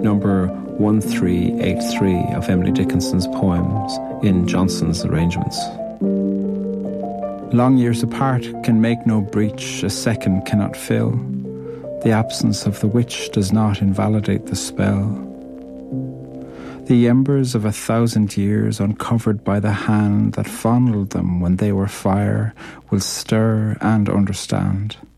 number 1383 of Emily Dickinson's poems in Johnson's arrangements. Long years apart can make no breach a second cannot fill. The absence of the witch does not invalidate the spell. The embers of 1,000 years uncovered by the hand that fondled them when they were fire will stir and understand.